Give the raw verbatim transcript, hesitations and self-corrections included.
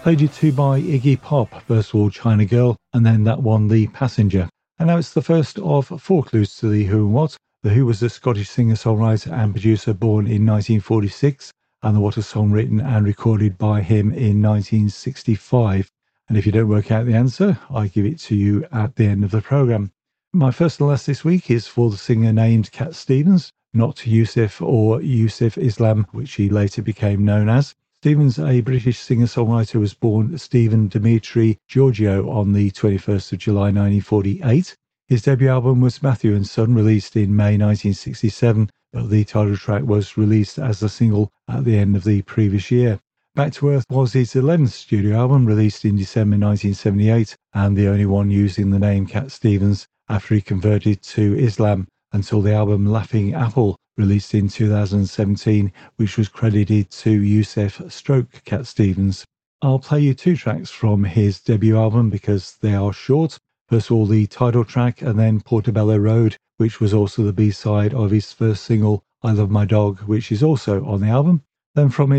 played you two by Iggy Pop, first of all China Girl, and then that one The Passenger. And now it's the first of four clues to The Who and What. The Who was a Scottish singer-songwriter and producer born in nineteen forty-six, and the What a song written and recorded by him in nineteen sixty-five. And if you don't work out the answer, I give it to you at the end of the programme. My first and last this week is for the singer named Cat Stevens, not Yusuf or Yusuf Islam, which he later became known as. Stevens, a British singer-songwriter, was born Stephen Dimitri Giorgio on the twenty-first of July nineteen forty-eight. His debut album was Matthew and Son, released in May nineteen sixty-seven, but the title track was released as a single at the end of the previous year. Back to Earth was his eleventh studio album, released in December nineteen seventy-eight, and the only one using the name Cat Stevens after he converted to Islam, until the album Laughing Apple, released in two thousand seventeen, which was credited to Yusuf Stroke Cat Stevens. I'll play you two tracks from his debut album because they are short. First of all, the title track, and then Portobello Road, which was also the B-side of his first single, I Love My Dog, which is also on the album. Then from